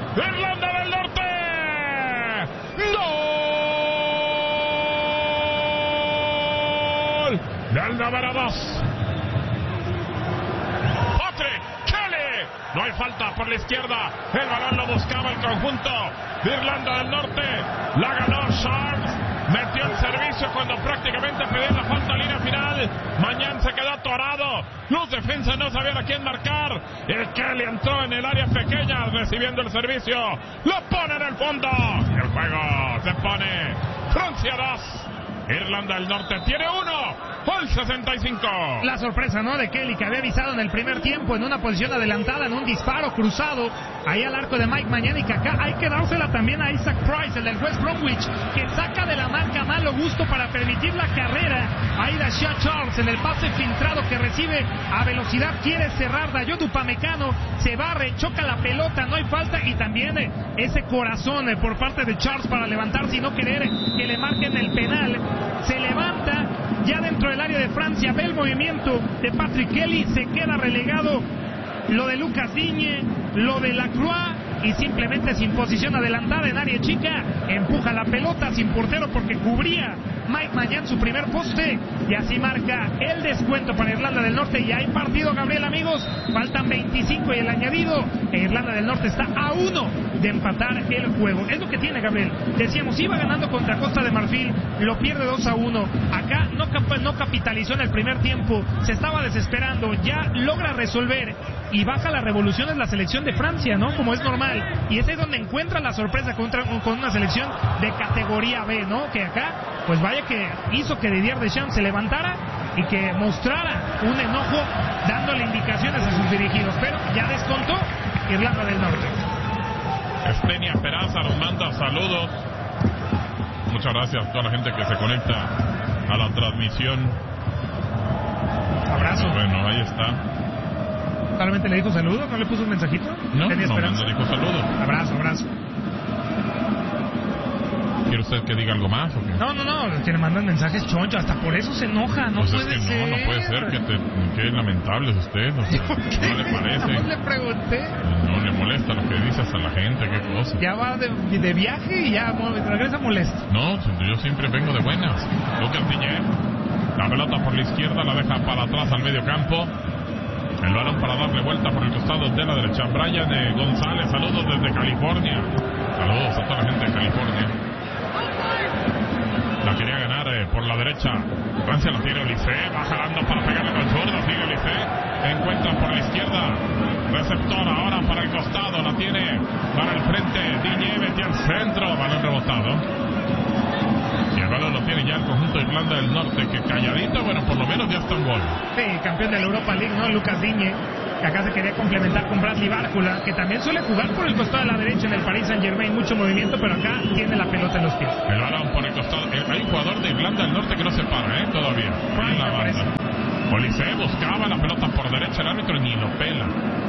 Irlanda del Norte. ¡Gol! Del número 2. Patrick Kelly. No hay falta por la izquierda. El balón lo buscaba el conjunto de Irlanda del Norte. La ganó Sharks. Metió el servicio cuando prácticamente pedía la falta a línea final. Mañana se quedó atorado. Los defensas no sabían a quién marcar. El Kelly entró en el área pequeña recibiendo el servicio. Lo pone en el fondo. El juego se pone Francia 2. Irlanda del Norte tiene 1. Gol 65. La sorpresa, ¿no? De Kelly, que había avisado en el primer tiempo en una posición adelantada, en un disparo cruzado ahí al arco de Mike Mañana, y que acá hay que dársela también a Isaac Price, el del West Bromwich, que saca de la marca malo gusto para permitir la carrera a Shea Charles en el pase filtrado que recibe a velocidad, quiere cerrar. Dayot Upamecano se barre, choca la pelota, no hay falta, y también ese corazón por parte de Charles para levantarse y no querer que le marquen el penal. Se levanta ya dentro del área de Francia, ve el movimiento de Patrick Kelly, se queda relegado lo de Lucas Digne, lo de Lacroix, y simplemente sin posición adelantada en área chica, empuja la pelota sin portero porque cubría Mike Mañán su primer poste, y así marca el descuento para Irlanda del Norte. Y hay partido, Gabriel, amigos, faltan 25 y el añadido, e Irlanda del Norte está a 1 de empatar el juego. Es lo que tiene, Gabriel. Decíamos, iba ganando contra Costa de Marfil, lo pierde 2-1. Acá no capitalizó en el primer tiempo, se estaba desesperando, ya logra resolver y baja las revoluciones la selección de Francia, ¿no? Como es normal. Y ese es donde encuentra la sorpresa con una selección de categoría B, ¿no? Que acá, pues vaya que hizo que Didier Deschamps se levantara y que mostrara un enojo dándole indicaciones a sus dirigidos. Pero ya descontó Irlanda del Norte. Estenia Peraza nos manda saludos. Muchas gracias a toda la gente que se conecta a la transmisión. Abrazo. Bueno, ahí está. ¿Solamente le dijo saludo? ¿No le puso un mensajito? No le dijo saludo. Abrazo. ¿Quiere usted que diga algo más o qué? No, que le mandan mensajes chonchos, hasta por eso se enoja, no pues puede es que ser. No puede ser, que lamentable es usted, o sea, ¿no le parece? No le pregunté. No le molesta lo que dices a la gente, qué cosa. Ya va de viaje y ya regresa molesto. No, yo siempre vengo de buenas. Lucas Digne, la pelota por la izquierda, la deja para atrás al medio campo. El balón para darle vuelta por el costado de la derecha. Brian González, saludos desde California. Saludos a toda la gente de California. La quería ganar por la derecha. Francia la tiene Olise, va jalando para pegarle con zurda. Sigue Olise, encuentra por la izquierda. Receptor ahora para el costado, la tiene para el frente. Digne mete al centro, balón rebotado. Y el balón lo tiene ya el conjunto de Irlanda del Norte, que calladito, bueno, por lo menos ya está en gol. Sí, campeón de la Europa League, ¿no? Lucas Digne, que acá se quería complementar con Bradley Bárcola, que también suele jugar por el costado de la derecha en el Paris Saint-Germain, mucho movimiento, pero acá tiene la pelota en los pies. El balón por el costado, hay un jugador de Irlanda del Norte que no se para, todavía. Prime, en la banda. Olise buscaba la pelota por derecha, el árbitro ni lo pela.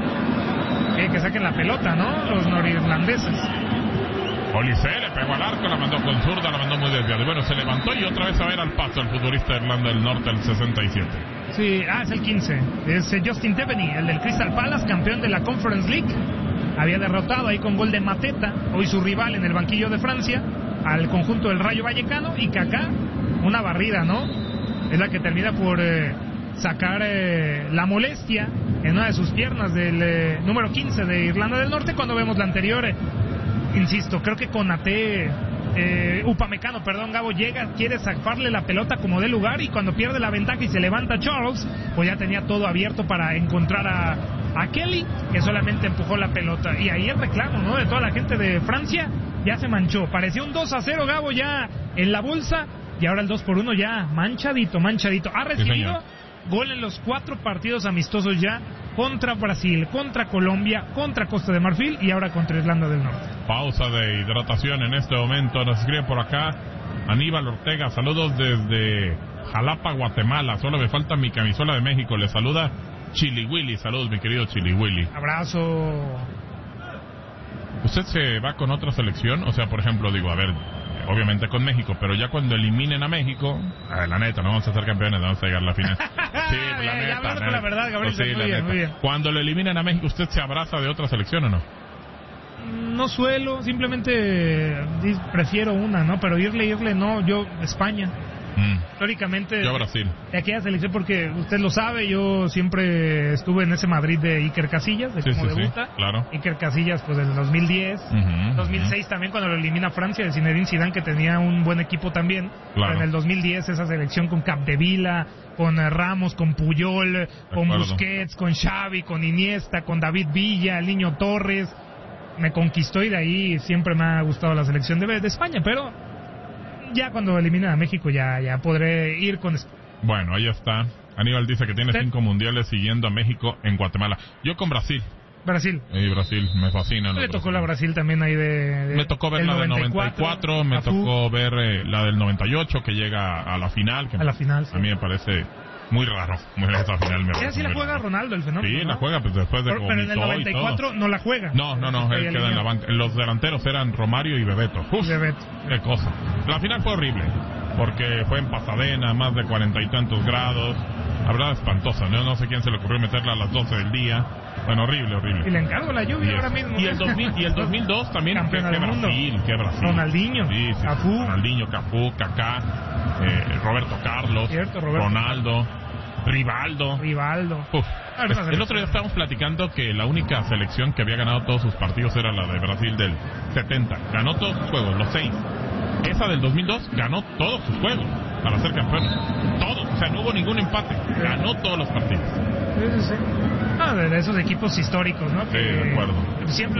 Que saquen la pelota, ¿no? Los norirlandeses. Olise le pegó al arco, la mandó con zurda, la mandó muy desviada. Bueno, se levantó y otra vez a ver al paso el futbolista de Irlanda del Norte, el 67. Sí, es el 15. Es Justin Devaney, el del Crystal Palace, campeón de la Conference League. Había derrotado ahí con gol de Mateta, hoy su rival en el banquillo de Francia, al conjunto del Rayo Vallecano, y que acá una barrida, ¿no? Es la que termina por sacar la molestia en una de sus piernas del número 15 de Irlanda del Norte. Cuando vemos la anterior, insisto, creo que Konaté, Upamecano, Gabo, llega, quiere sacarle la pelota como de lugar, y cuando pierde la ventaja y se levanta Charles, pues ya tenía todo abierto para encontrar a Kelly, que solamente empujó la pelota. Y ahí el reclamo, ¿no?, de toda la gente de Francia, ya se manchó. Parecía un 2-0, Gabo, ya en la bolsa, y ahora el 2-1 ya manchadito. Ha recibido gol en los 4 partidos amistosos ya, contra Brasil, contra Colombia, contra Costa de Marfil y ahora contra Irlanda del Norte. Pausa de hidratación en este momento. Nos escribe por acá Aníbal Ortega, saludos desde Jalapa, Guatemala. Solo me falta mi camisola de México. Le saluda Chili Willy. Saludos, mi querido Chili Willy. Abrazo. ¿Usted se va con otra selección? O sea, por ejemplo, digo, a ver, obviamente con México, pero ya cuando eliminen a México, la neta, no vamos a ser campeones, vamos a llegar a la final. Sí, la neta. La verdad, Gabriel, pues sí, muy bien. Cuando lo eliminen a México, ¿usted se abraza de otra selección o no? No suelo, simplemente prefiero una, ¿no? Pero irle, no, yo, España. Históricamente, yo Brasil. De aquella selección, porque usted lo sabe, yo siempre estuve en ese Madrid de Iker Casillas, de cómo debuta. Sí, claro. Iker Casillas, pues desde 2010, 2006 también cuando lo elimina Francia, de Zinedine Zidane, que tenía un buen equipo también. Claro. Pero en el 2010 esa selección con Capdevila, con Ramos, con Puyol, con Busquets, con Xavi, con Iniesta, con David Villa, el Niño Torres, me conquistó y de ahí siempre me ha gustado la selección de España, pero ya cuando eliminen a México ya podré ir con... Bueno, ahí está. Aníbal dice que tiene 5 mundiales siguiendo a México en Guatemala. Yo con Brasil. Brasil, me fascina. Me tocó la Brasil también ahí de me tocó ver la del 94, me tocó ver la del 98 que llega a la final. Que a la final, sí. A mí me parece muy raro. Esa final sí la juega Ronaldo, el fenómeno. Sí, ¿no? La juega pues, después de pero en el 94 no la juega. No, él queda en la banca. Los delanteros eran Romario y Bebeto. Bebeto. Qué cosa. La final fue horrible, porque fue en Pasadena, más de 40 y tantos grados. La verdad espantosa, ¿no? No sé quién se le ocurrió meterla a las 12 del día. Bueno, horrible. Y le encargo la lluvia ahora mismo. Y el 2002 también. ¿Qué Brasil? Ronaldinho. Sí, Cafú. Ronaldinho, Cafú, Kaká, Roberto Carlos, Cierto, Ronaldo, Rivaldo. El otro día estábamos platicando que la única selección que había ganado todos sus partidos era la de Brasil del 70. Ganó todos sus juegos, los 6. Esa del 2002 ganó todos sus juegos para ser campeón. Todos, o sea, no hubo ningún empate. Ganó todos los partidos. Sí. De esos equipos históricos, ¿no? Sí, de acuerdo. Siempre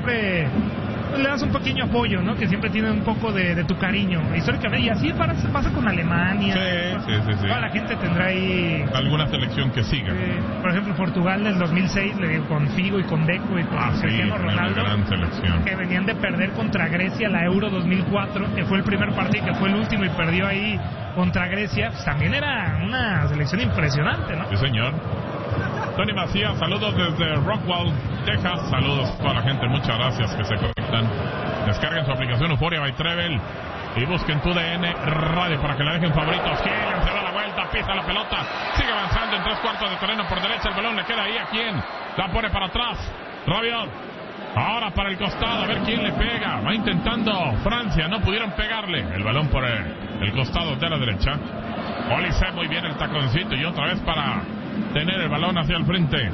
le das un pequeño apoyo, ¿no? Que siempre tiene un poco de tu cariño históricamente. Y así pasa con Alemania. Sí. Toda la gente tendrá ahí alguna selección que siga. Por ejemplo, Portugal del 2006, le digo, con Figo y con Deco y con Cristiano Ronaldo, gran selección. Que venían de perder contra Grecia la Euro 2004, que fue el primer partido, que fue el último y perdió ahí contra Grecia. Pues también era una selección impresionante, ¿no? Sí, señor. Tony Macías, saludos desde Rockwall, Texas. Saludos a toda la gente, muchas gracias que se conectan. Descarguen su aplicación Euphoria by Trevel y busquen tu DN Radio para que la dejen favoritos. Kylian se da la vuelta, pisa la pelota, sigue avanzando en 3/4 de terreno por derecha. El balón le queda ahí a quién, la pone para atrás. Rabiot, ahora para el costado, a ver quién le pega. Va intentando Francia, no pudieron pegarle. El balón por el costado de la derecha. Olise, muy bien el taconcito y otra vez para tener el balón hacia el frente.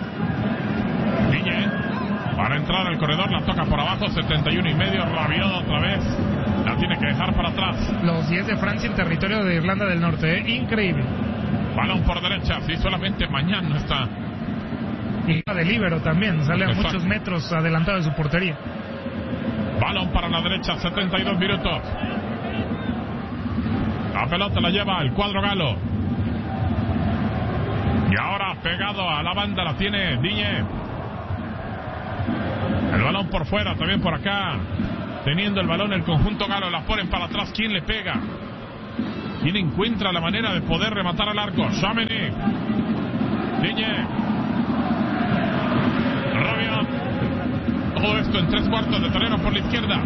Digne, para entrar al corredor, la toca por abajo, 71.5, Rabiot otra vez, la tiene que dejar para atrás. Los 10 de Francia en territorio de Irlanda del Norte, increíble. Balón por derecha, sí, solamente mañana está. Y de líbero también, sale a muchos metros adelantado de su portería. Balón para la derecha, 72 minutos. La pelota la lleva el cuadro galo. Y ahora pegado a la banda la tiene Digne. El balón por fuera, también por acá. Teniendo el balón el conjunto galo, la ponen para atrás. ¿Quién le pega? ¿Quién encuentra la manera de poder rematar al arco? Tchouaméni. Digne. Rabiot. Todo esto en 3/4 de terreno por la izquierda.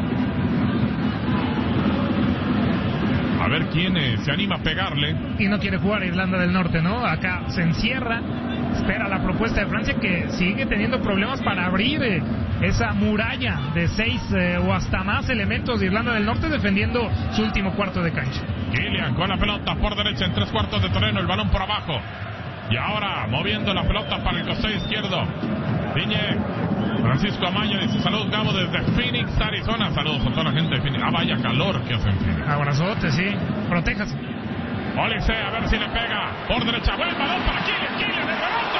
A ver quién se anima a pegarle. Y no quiere jugar Irlanda del Norte, ¿no? Acá se encierra, espera la propuesta de Francia, que sigue teniendo problemas para abrir esa muralla de 6 o hasta más elementos de Irlanda del Norte defendiendo su último cuarto de cancha. Kylian con la pelota por derecha en 3/4 de terreno, el balón por abajo. Y ahora moviendo la pelota para el costado izquierdo. Digne. Francisco Amaya dice: saludos Gabo desde Phoenix, Arizona. Saludos a toda la gente de Phoenix. Vaya calor que hace en Phoenix. Abrazote, sí. Protéjase. Olise, a ver si le pega. Por derecha, buen balón para Kylian. Kylian, el rebote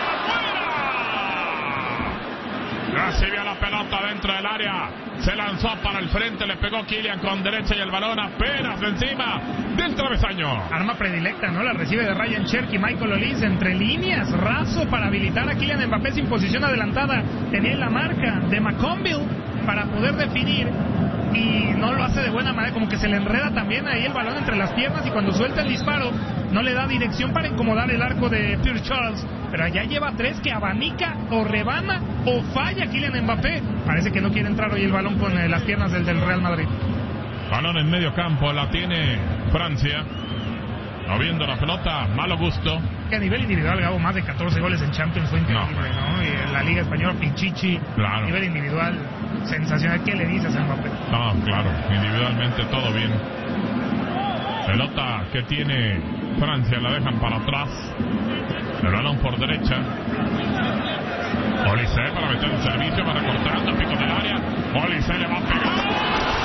afuera. Recibió la pelota dentro del área. Se lanzó para el frente, le pegó Kylian con derecha y el balón apenas encima del travesaño. Arma predilecta, ¿no? La recibe de Ryan Cherky, Michael Olise entre líneas, raso para habilitar a Kylian Mbappé sin posición adelantada. Tenía la marca de McConville para poder definir y no lo hace de buena manera, como que se le enreda también ahí el balón entre las piernas y cuando suelta el disparo no le da dirección para incomodar el arco de Pierre Charles, pero allá lleva 3 que abanica o rebana o falla Kylian Mbappé. Parece que no quiere entrar hoy el balón con las piernas del Real Madrid. Balón en medio campo, la tiene Francia. Moviendo la pelota, Malo Gusto. Que a nivel individual, Gabo, más de 14 goles en Champions fue increíble, ¿no? Y en la Liga Española, Pichichi, claro. A nivel individual. sensacional. ¿Qué le dices a Mbappé? Ah, claro, individualmente todo bien. Pelota que tiene Francia, la dejan para atrás. El balón por derecha. Olise para meter el servicio, va recortando, pico del área. Olise le va a pegar.